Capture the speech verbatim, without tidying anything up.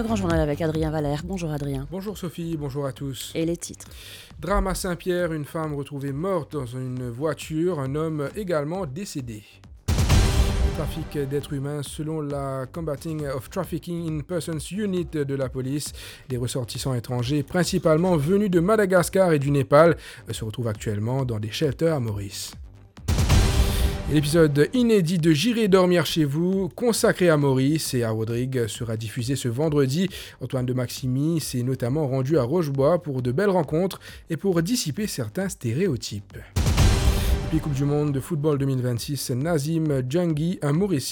Le grand journal avec Adrien Valère. Bonjour Adrien. Bonjour Sophie, bonjour à tous. Et les titres. Drame à Saint-Pierre, une femme retrouvée morte dans une voiture, un homme également décédé. Trafic d'êtres humains selon la Combating of Trafficking in Persons Unit de la police. Des ressortissants étrangers, principalement venus de Madagascar et du Népal, se retrouvent actuellement dans des shelters à Maurice. Et l'épisode inédit de J'irai dormir chez vous, consacré à Maurice et à Rodrigue, sera diffusé ce vendredi. Antoine de Maximi s'est notamment rendu à Rochebois pour de belles rencontres et pour dissiper certains stéréotypes. Puis Coupe du Monde de football deux mille vingt-six, Nazim Djangui, un Mauricien